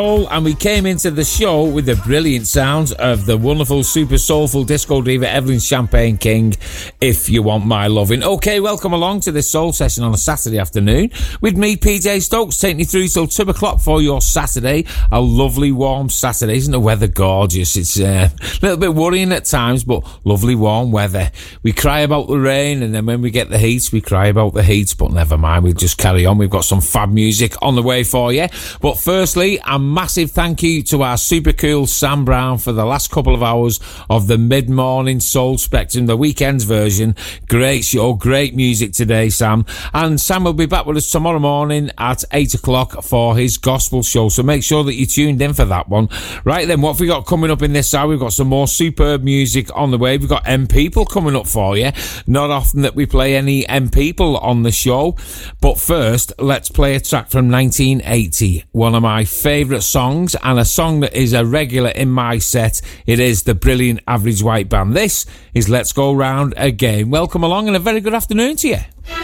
And we came into the show with the brilliant sounds of the wonderful, super soulful disco diva Evelyn Champagne King, If You Want My Loving. Okay, welcome along to this soul session on a Saturday afternoon with me, PJ Stokes, taking you through till 2 o'clock for your Saturday. A lovely, warm Saturday. Isn't the weather gorgeous? It's a little bit worrying at times, but lovely, warm weather. We cry about the rain, and then when we get the heat, we cry about the heat, but never mind, we'll just carry on. We've got some fab music on the way for you. But firstly, a massive thank you to our super cool Sam Brown for the last couple of hours of the mid-morning Soul Spectrum, the weekend's version. Great show, great music today, Sam. And Sam will be back with us tomorrow morning at 8 o'clock for his gospel show, so make sure that you're tuned in for that one. Right then, what have we got coming up in this hour? We've got some more superb music on the way. We've got M People coming up for you. Not often that we play any M People on the show, but first, let's play a track from 1980, one of my favourite songs, and a song that is a regular in my set. It is the brilliant Average White Band. This is Let's Go Round Again. Welcome along and a very good afternoon to you.